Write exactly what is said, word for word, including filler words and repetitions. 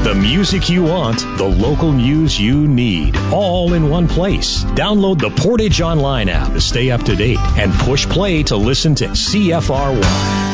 The music you want, the local news you need, all in one place. Download the Portage Online app to stay up to date and push play to listen to C F R Y.